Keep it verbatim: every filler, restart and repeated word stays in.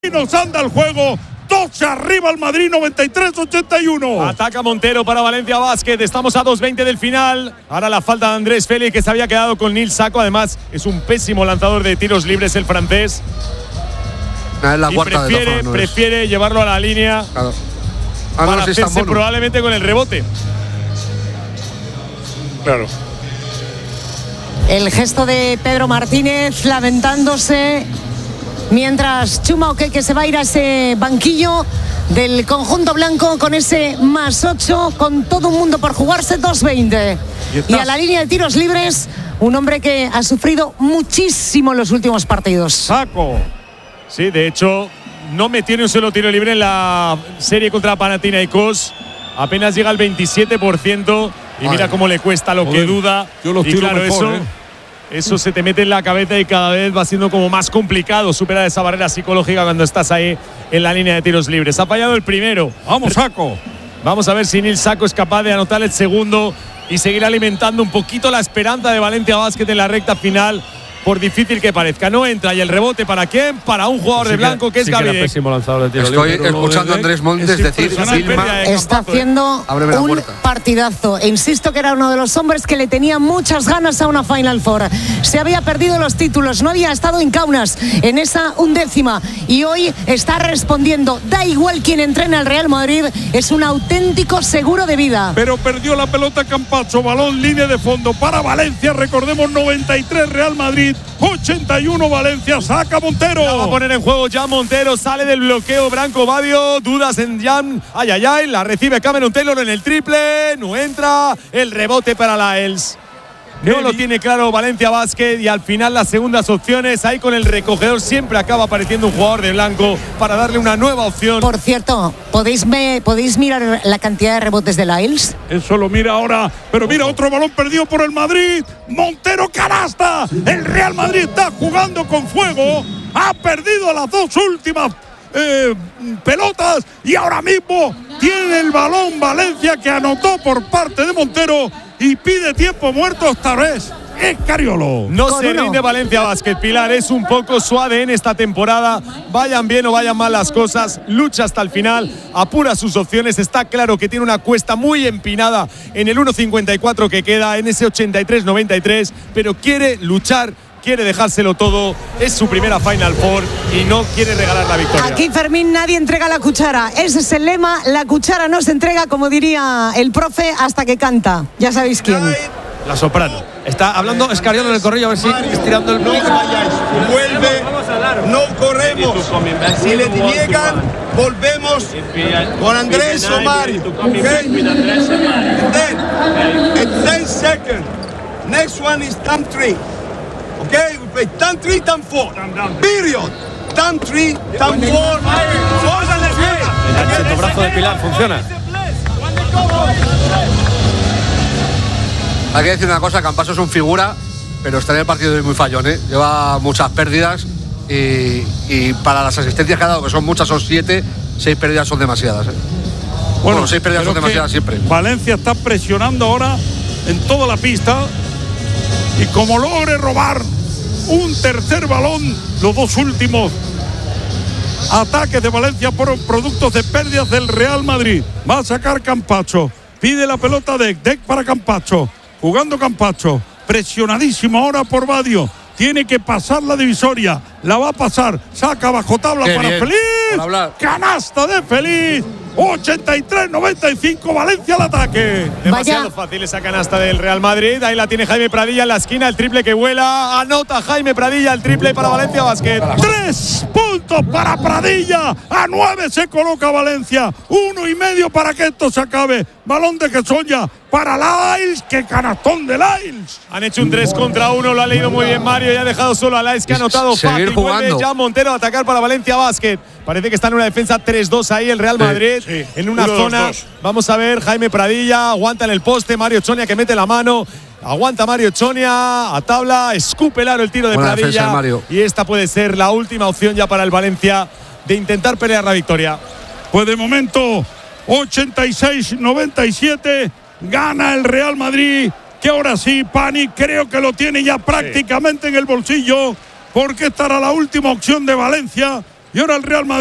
nos anda el juego. doce arriba el Madrid, noventa y tres ochenta y uno. Ataca Montero para Valencia Basket. Estamos a dos veinte del final. Ahora la falta de Andrés Félix, que se había quedado con Nil Sacco. Además, es un pésimo lanzador de tiros libres el francés. Es la y cuarta prefiere, de no prefiere llevarlo a la línea claro. ah, para no, si hacerse probablemente con el rebote. Claro. El gesto de Pedro Martínez lamentándose, mientras Chuma Okeke se va a ir a ese banquillo del conjunto blanco con ese más ocho, con todo un mundo por jugarse, dos veinte. Y, y a la línea de tiros libres, un hombre que ha sufrido muchísimo en los últimos partidos. Sacco. Sí, de hecho, no metió ni un solo tiro libre en la serie contra Panathinaikos. Apenas llega al veintisiete por ciento. Y mira cómo le cuesta lo Joder, que duda. yo los y tiro claro, mejor, eso, ¿eh? eso se te mete en la cabeza y cada vez va siendo como más complicado superar esa barrera psicológica cuando estás ahí en la línea de tiros libres. Ha fallado el primero. Vamos, Sacco. Vamos a ver si Nil Sacco es capaz de anotar el segundo y seguir alimentando un poquito la esperanza de Valencia Basket en la recta final, por difícil que parezca. No entra. ¿Y el rebote para quién? Para un jugador sí de blanco que, que es sí Gabriel. Pésimo lanzador de tiro Estoy libre. escuchando a Andrés Montes decir Vilma, está haciendo ábreme la un puerta. partidazo. E insisto que era uno de los hombres que le tenía muchas ganas a una Final Four. Se había perdido los títulos, no había estado en Kaunas en esa undécima y hoy está respondiendo. Da igual quién entrena al Real Madrid, es un auténtico seguro de vida. Pero perdió la pelota Campazzo, balón línea de fondo para Valencia. Recordemos, noventa y tres Real Madrid, ochenta y uno Valencia. Saca Montero. La va a poner en juego ya Montero. Sale del bloqueo Branco Badio. Dudas en Jan. Ay, ay, ay. La recibe Cameron Taylor en el triple. No entra. El rebote para Laels. No lo tiene claro Valencia Basket y al final las segundas opciones ahí con el recogedor siempre acaba apareciendo un jugador de blanco para darle una nueva opción. Por cierto, ¿podéis, me, ¿podéis mirar la cantidad de rebotes de Laels? Eso lo mira ahora, pero mira otro balón perdido por el Madrid. Montero canasta. El Real Madrid está jugando con fuego. Ha perdido las dos últimas eh, pelotas y ahora mismo tiene el balón Valencia, que anotó por parte de Montero y pide tiempo muerto esta vez. Es Cariolo. No Con se uno. rinde Valencia Basket, Pilar. Es un poco suave en esta temporada. Vayan bien o vayan mal las cosas, lucha hasta el final, apura sus opciones. Está claro que tiene una cuesta muy empinada en el uno cincuenta y cuatro que queda, en ese ochenta y tres noventa y tres, pero quiere luchar, quiere dejárselo todo. Es su primera Final Four y no quiere regalar la victoria. Aquí, Fermín, nadie entrega la cuchara. Ese es el lema. La cuchara no se entrega, como diría el profe, hasta que canta. Ya sabéis quién. La soprano. Está hablando Escariolo en el corrillo, a ver si estirando el No vayáis, vuelve, no corremos. Si le niegan, volvemos con Andrés o Mario. Okay? And then, in ten seconds, next one is time three. Okay, we play time three, time four. Period. Time three, time four. Four and a el brazo de Pilar, funciona. hay que decir una cosa, Campazzo es un figura, pero está en el partido de hoy muy fallón, ¿eh? Lleva muchas pérdidas y, y para las asistencias que ha dado, que son muchas, son siete, seis pérdidas son demasiadas, ¿eh? Bueno, bueno, seis pérdidas son demasiadas siempre. Valencia está presionando ahora en toda la pista y como logre robar un tercer balón, los dos últimos ataques de Valencia fueron productos de pérdidas del Real Madrid. Va a sacar Campazzo, pide la pelota de Deck para Campazzo, jugando Campazzo, presionadísimo ahora por Badio. Tiene que pasar la divisoria, la va a pasar, saca bajo tabla Qué para bien, Feliz, canasta de Feliz, ochenta y tres noventa y cinco, Valencia al ataque. Demasiado Vaya. fácil esa canasta del Real Madrid. Ahí la tiene Jaime Pradilla en la esquina, el triple que vuela. Anota Jaime Pradilla el triple para Valencia Basket. Tres puntos para Pradilla, a nueve se coloca Valencia, uno y medio para que esto se acabe. Balón de Gesoya para Laels, que canastón de Laels. Han hecho un tres contra uno, lo ha leído muy bien Mario y ha dejado solo a Laels, que ha anotado Seguir fácil. Vuelve jugando. ya Montero a atacar para Valencia Basket. Parece que está en una defensa tres dos ahí el Real Madrid, sí. en una Uno, dos, zona. dos. Vamos a ver, Jaime Pradilla aguanta en el poste, Mario Chonia que mete la mano. Aguanta Mario Chonia a tabla, escupe el aro el tiro de Buena Pradilla. defensa, Mario. Y esta puede ser la última opción ya para el Valencia de intentar pelear la victoria. Pues de momento, ochenta y seis noventa y siete, gana el Real Madrid, que ahora sí, Pani creo que lo tiene ya prácticamente en el bolsillo, porque esta era la última opción de Valencia, y ahora el Real Madrid